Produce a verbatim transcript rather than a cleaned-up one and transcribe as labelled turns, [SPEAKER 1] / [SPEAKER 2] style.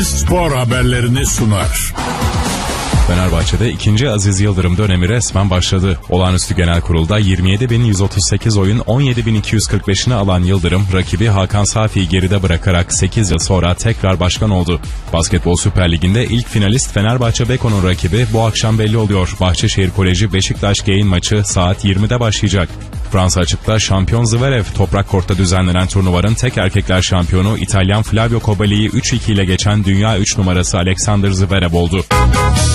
[SPEAKER 1] Spor haberlerini sunar.
[SPEAKER 2] Fenerbahçe'de ikinci Aziz Yıldırım dönemi resmen başladı. Olağanüstü Genel Kurul'da yirmi yedi bin yüz otuz sekiz oyun on yedi bin iki yüz kırk beşini alan Yıldırım, rakibi Hakan Safi'yi geride bırakarak sekiz yıl sonra tekrar başkan oldu. Basketbol Süper Ligi'nde ilk finalist Fenerbahçe Beko'nun rakibi bu akşam belli oluyor. Bahçeşehir Koleji Beşiktaş Gain maçı saat yirmide başlayacak. Fransa açıkta şampiyon Zverev toprak kortta düzenlenen turnuvanın tek erkekler şampiyonu İtalyan Flavio Kobali'yi üç iki ile geçen dünya üç numarası Alexander Zverev oldu.